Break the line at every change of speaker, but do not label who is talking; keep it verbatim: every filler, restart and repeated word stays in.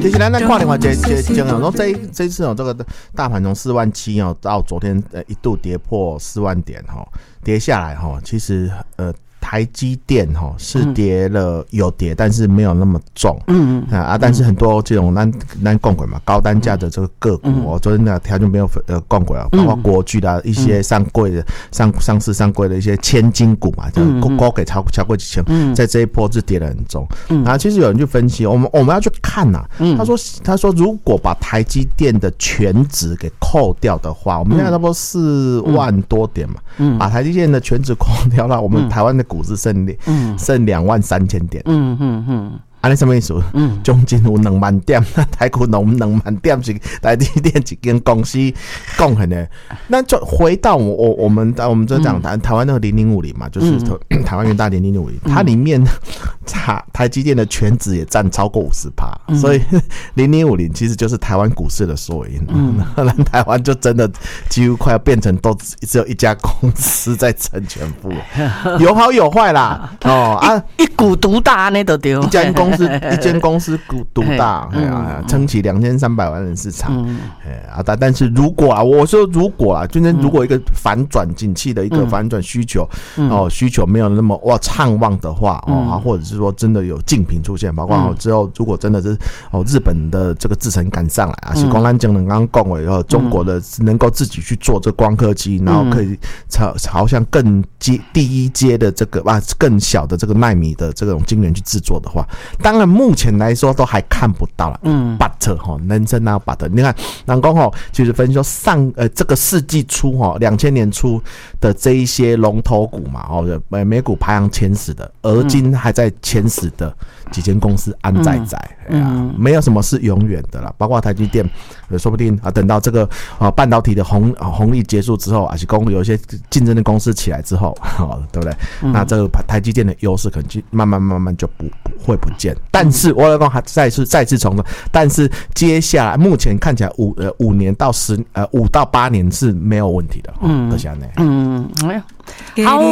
其实咱来看另外一一情况，说这这次哦，这个大盘从四万七哦到昨天呃一度跌破四万点哈，跌下来哈，其实呃。台积电哈是跌了，有跌，但是没有那么重，嗯嗯啊，但是很多这种咱咱讲过嘛，高单价的这个个股，我昨天那条就没有呃讲过了，包括国巨的一些上柜的上上市上柜的一些千金股嘛，就高给超超过几千，在这一波是跌得很重。然后其实有人去分析，我们我们要去看呐，他说他说如果把台积电的全值给扣掉的话，我们现在差不多四万多点嘛，把台积电的全值扣掉了，我们台湾的股市剩嗯剩两万三千点，嗯嗯嗯，安尼什么意思？嗯，中间有两万点，台股两两万点是台积电一间公司贡献的。那就回到我我我们我们就讲台台湾那个零零五零嘛，就是台湾元大零零五零，它里面台台积电的全值也占超过五十趴，所以零零五零其实就是台湾股市的缩影。嗯，台湾就真的几乎快要变成都只有一家公司在撑全部，有好有坏啦。哦啊，
一股独大那都对，
一间公司一间公司股独大，撑起两千三百万人市场。啊，但但是如果啊，我说如果啊，就是如果一个反转景气的一个反转需求，哦，需求没有那么哇畅旺的话，哦，或者是说真的有竞品出现，包括哦之后如果真的是哦日本的这个制程赶上来啊，是光咱讲的刚刚讲了以后，中国的能够自己去做这光刻机，然后可以朝朝向更阶第一阶的这个啊更小的这个奈米的这种晶圆去制作的话，当然目前来说都还看不到了。嗯 ，but 哈，人生哪有 but？ 你看，南宫哈，其实分析说上呃这个世纪初哈，两千年初的这一些龙头股嘛，哦，呃美股排行前十的，而今还在前十的几间公司安在在，嗯啊，没有什么是永远的啦，包括台积电，说不定啊，等到这个啊半导体的红红利结束之后，还是公有一些竞争的公司起来之后，哦，对不对？嗯、那这个台积电的优势可能就慢慢慢慢就不不会不见。但是我要讲还再次再次重申，但是接下来目前看起来五呃五年到十呃五到八年是没有问题的，嗯，这下呢，
嗯，好。